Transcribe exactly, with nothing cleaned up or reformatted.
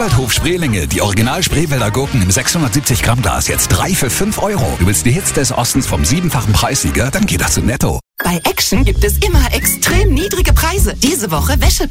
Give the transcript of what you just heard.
Waldhof Spreelinge, die Original Spreewälder Gurken im sechshundertsiebzig Gramm Glas, jetzt drei für fünf Euro. Du willst die Hits des Ostens vom siebenfachen Preissieger? Dann geht das zu Netto. Bei Action gibt es immer extrem niedrige Preise. Diese Woche Wäschepads